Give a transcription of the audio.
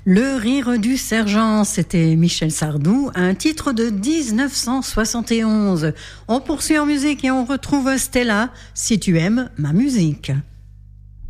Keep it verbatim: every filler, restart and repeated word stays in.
Le rire du sergent, c'était Michel Sardou, un titre de dix-neuf cent soixante et onze. On poursuit en musique et on retrouve Stella, Si tu aimes ma musique.